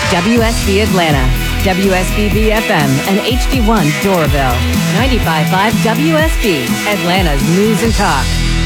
WSB Atlanta, WSBB FM, and HD1 Doraville. 95.5 WSB, Atlanta's News and Talk.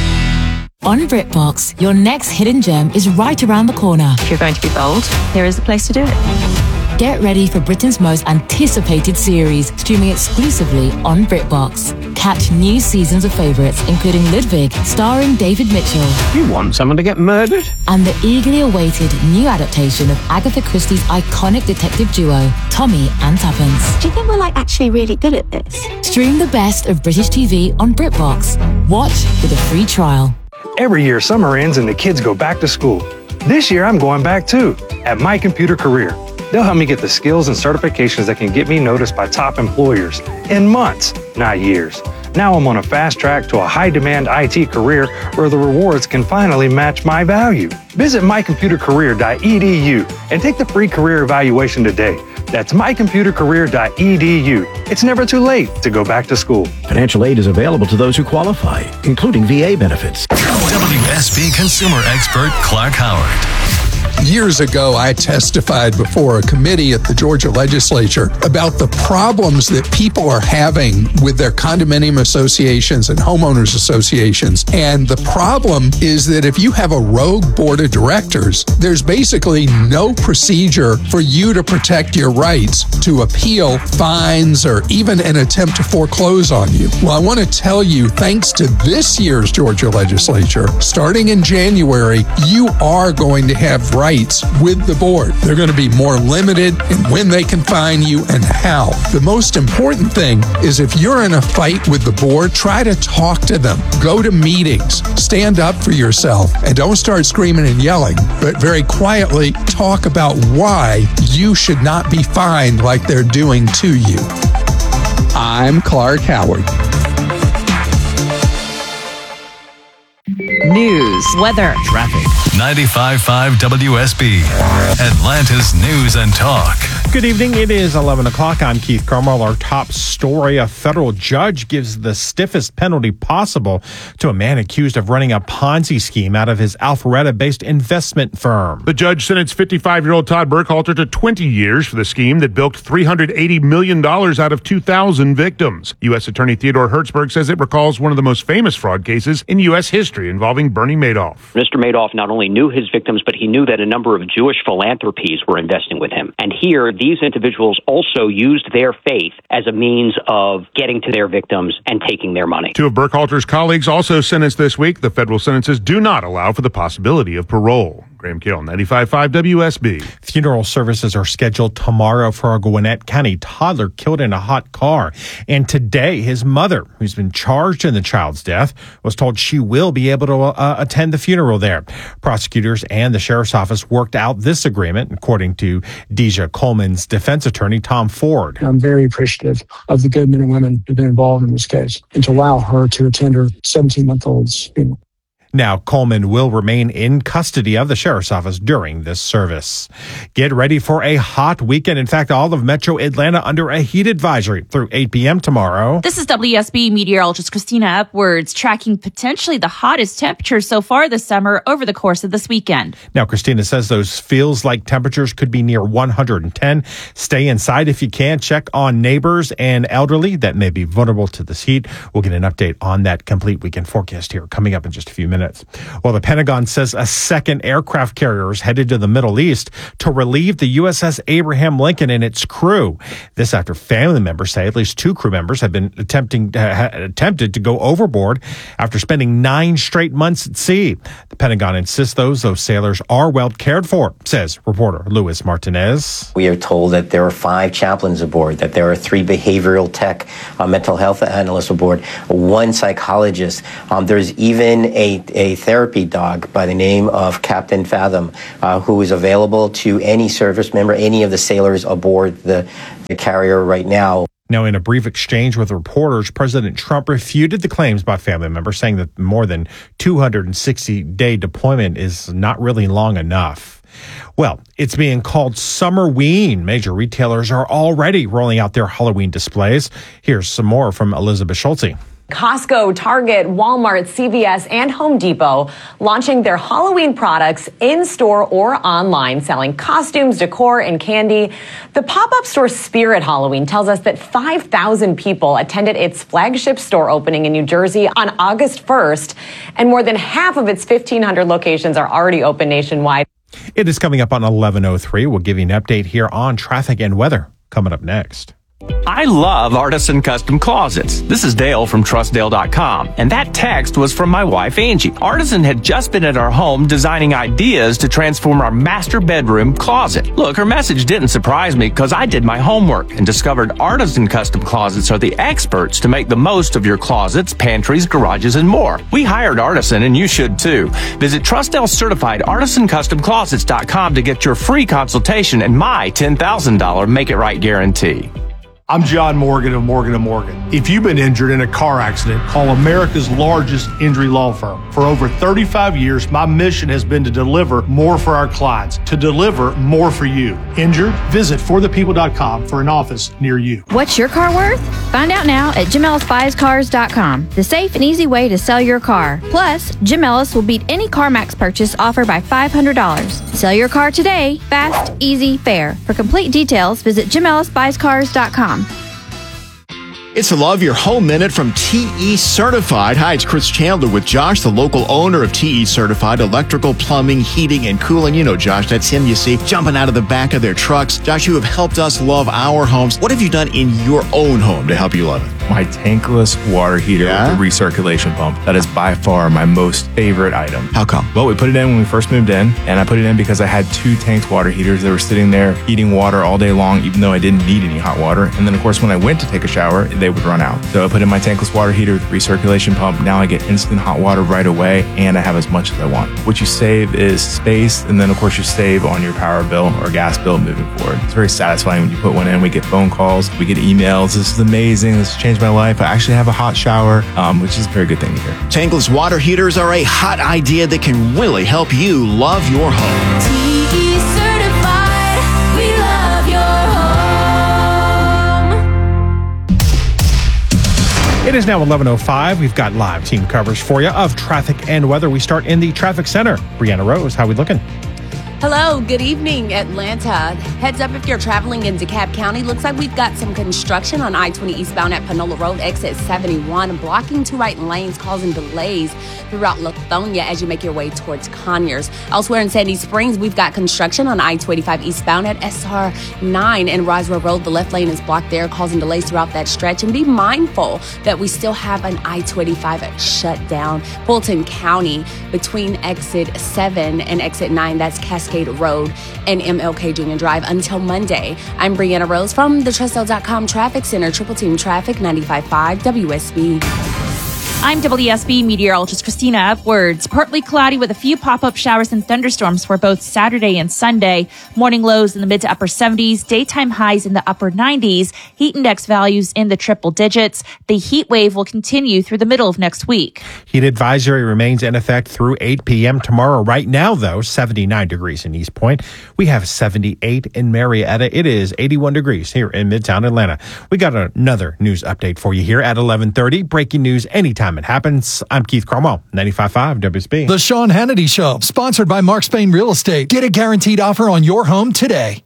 On BritBox, your next hidden gem is right around the corner. If you're going to be bold, here is the place to do it. Get ready for Britain's most anticipated series, streaming exclusively on BritBox. Catch new seasons of favourites, including Ludwig, starring David Mitchell. You want someone to get murdered? And the eagerly awaited new adaptation of Agatha Christie's iconic detective duo, Tommy and Tuppence. Do you think we're actually really good at this? Stream the best of British TV on BritBox. Watch with a free trial. Every year, summer ends and the kids go back to school. This year, I'm going back too, at My Computer Career. They'll help me get the skills and certifications that can get me noticed by top employers in months, not years. Now I'm on a fast track to a high-demand IT career where the rewards can finally match my value. Visit mycomputercareer.edu and take the free career evaluation today. That's mycomputercareer.edu. It's never too late to go back to school. Financial aid is available to those who qualify, including VA benefits. WSB consumer expert Clark Howard. Years ago, I testified before a committee at the Georgia legislature about the problems that people are having with their condominium associations and homeowners associations. And the problem is that if you have a rogue board of directors, there's basically no procedure for you to protect your rights to appeal fines or even an attempt to foreclose on you. Well, I want to tell you, thanks to this year's Georgia legislature, starting in January, you are going to have rights with the board. They're going to be more limited in when they can fine you and how. The most important thing is if you're in a fight with the board, try to talk to them. Go to meetings. Stand up for yourself and don't start screaming and yelling, but very quietly talk about why you should not be fined like they're doing to you. I'm Clark Howard. News, weather, Traffic. 95.5 WSB, Atlanta's News and Talk. Good evening. It is 11 o'clock. I'm Keith Cromwell. Our top story, a federal judge gives the stiffest penalty possible to a man accused of running a Ponzi scheme out of his Alpharetta-based investment firm. The judge sentenced 55-year-old Todd Burkhalter to 20 years for the scheme that bilked $380 million out of 2,000 victims. U.S. Attorney Theodore Hertzberg says it recalls one of the most famous fraud cases in U.S. history involving Bernie Madoff. Mr. Madoff not only knew his victims, but he knew that a number of Jewish philanthropies were investing with him. And here, these individuals also used their faith as a means of getting to their victims and taking their money. Two of Burkhalter's colleagues also sentenced this week. The federal sentences do not allow for the possibility of parole. Graham Kill, 95.5 WSB. Funeral services are scheduled tomorrow for a Gwinnett County toddler killed in a hot car. And today, his mother, who's been charged in the child's death, was told she will be able to attend the funeral there. Prosecutors and the sheriff's office worked out this agreement, according to Deja Coleman's defense attorney, Tom Ford. I'm very appreciative of the good men and women who've been involved in this case and to allow her to attend her 17-month-old's funeral. Now, Coleman will remain in custody of the sheriff's office during this service. Get ready for a hot weekend. In fact, all of Metro Atlanta under a heat advisory through 8 p.m. tomorrow. This is WSB meteorologist Christina Upwards tracking potentially the hottest temperatures so far this summer over the course of this weekend. Now, Christina says those feels like temperatures could be near 110. Stay inside if you can. Check on neighbors and elderly that may be vulnerable to this heat. We'll get an update on that complete weekend forecast here coming up in just a few minutes. Well, the Pentagon says a second aircraft carrier is headed to the Middle East to relieve the USS Abraham Lincoln and its crew. This after family members say at least two crew members have been attempted to go overboard after spending 9 straight months at sea. The Pentagon insists those sailors are well cared for, says reporter Luis Martinez. We are told that there are 5 chaplains aboard, that there are 3 behavioral tech mental health analysts aboard, 1 psychologist. There's even a therapy dog by the name of Captain Fathom, who is available to any service member, any of the sailors aboard the carrier right now. Now, in a brief exchange with reporters, President Trump refuted the claims by family members, saying that more than 260-day deployment is not really long enough. Well, it's being called Summerween. Major retailers are already rolling out their Halloween displays. Here's some more from Elizabeth Schulte. Costco, Target, Walmart, CVS, and Home Depot launching their Halloween products in-store or online, selling costumes, decor, and candy. The pop-up store Spirit Halloween tells us that 5,000 people attended its flagship store opening in New Jersey on August 1st, and more than half of its 1,500 locations are already open nationwide. It is coming up on 11:03. We'll give you an update here on traffic and weather coming up next. I love Artisan Custom Closets. This is Dale from TrustDale.com, and that text was from my wife, Angie. Artisan had just been at our home designing ideas to transform our master bedroom closet. Look, her message didn't surprise me because I did my homework and discovered Artisan Custom Closets are the experts to make the most of your closets, pantries, garages, and more. We hired Artisan, and you should too. Visit TrustDale certified ArtisanCustomClosets.com to get your free consultation and my $10,000 Make It Right guarantee. I'm John Morgan of Morgan & Morgan. If you've been injured in a car accident, call America's largest injury law firm. For over 35 years, my mission has been to deliver more for our clients, to deliver more for you. Injured? Visit forthepeople.com for an office near you. What's your car worth? Find out now at JimEllisBuysCars.com, the safe and easy way to sell your car. Plus, Jim Ellis will beat any CarMax purchase offer by $500. Sell your car today, fast, easy, fair. For complete details, visit JimEllisBuysCars.com. It's the Love Your Home Minute from TE Certified. Hi, it's Chris Chandler with Josh, the local owner of TE Certified Electrical, Plumbing, Heating, and Cooling. You know Josh, that's him you see jumping out of the back of their trucks. Josh, you have helped us love our homes. What have you done in your own home to help you love it? My tankless water heater with the recirculation pump. That is by far my most favorite item. How come? Well, we put it in when we first moved in, and I put it in because I had 2 tanked water heaters that were sitting there heating water all day long, even though I didn't need any hot water. And then, of course, when I went to take a shower, they would run out. So I put in my tankless water heater with recirculation pump. Now I get instant hot water right away, and I have as much as I want. What you save is space, and then, of course, you save on your power bill or gas bill moving forward. It's very satisfying when you put one in. We get phone calls, we get emails. This is amazing. This has changed my life. I actually have a hot shower, which is a very good thing to hear. Tankless water heaters are a hot idea that can really help you love your home. TE Certified, we love your home. It is now 11:05. We've got live team coverage for you of traffic and weather. We start in the traffic center. Brianna Rose, how are we looking? Hello, good evening, Atlanta. Heads up if you're traveling in DeKalb County. Looks like we've got some construction on I-20 eastbound at Panola Road, exit 71, blocking 2 right lanes, causing delays throughout Lithonia as you make your way towards Conyers. Elsewhere in Sandy Springs, we've got construction on I-285 eastbound at SR9 and Roswell Road. The left lane is blocked there, causing delays throughout that stretch. And be mindful that we still have an I-285 shut down. Fulton County between exit 7 and exit 9. That's Cascade Road and MLK Junior Drive until Monday. I'm Brianna Rose from the TrustDale.com Traffic Center. Triple Team Traffic, 95.5 WSB. I'm WSB meteorologist Christina Upwards. Partly cloudy with a few pop-up showers and thunderstorms for both Saturday and Sunday. Morning lows in the mid to upper 70s, daytime highs in the upper 90s, heat index values in the triple digits. The heat wave will continue through the middle of next week. Heat advisory remains in effect through 8 p.m. tomorrow. Right now, though, 79 degrees in East Point. We have 78 in Marietta. It is 81 degrees here in Midtown Atlanta. We got another news update for you here at 11:30. Breaking news anytime it happens. I'm Keith Cromwell, 95.5 WSB. The Sean Hannity Show, sponsored by Mark Spain Real Estate. Get a guaranteed offer on your home today.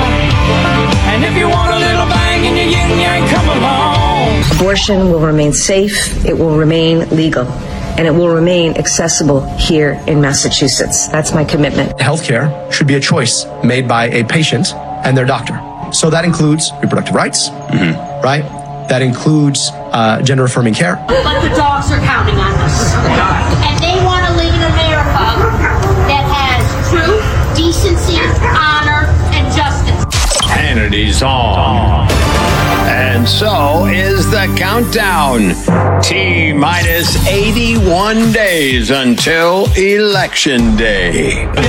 And if you want a little bang in your yin yang, come along. Abortion will remain safe, it will remain legal, and it will remain accessible here in Massachusetts. That's my commitment. Healthcare should be a choice made by a patient and their doctor. So that includes reproductive rights, right? That includes gender-affirming care. But the dogs are counting on us. And they want to live in America that has truth, decency, honor, and justice. Hannity's on. And so is the countdown. T-minus 81 days until Election Day.